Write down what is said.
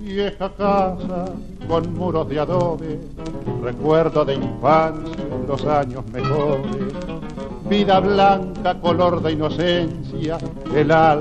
Vieja casa con muros de adobe, recuerdo de infancia, los años mejores, vida blanca, color de inocencia, el alma